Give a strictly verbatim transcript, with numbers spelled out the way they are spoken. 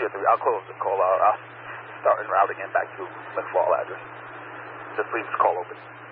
the three. I'll close the call. I'll, I'll start and route again back to McFall address. Just leave this call open.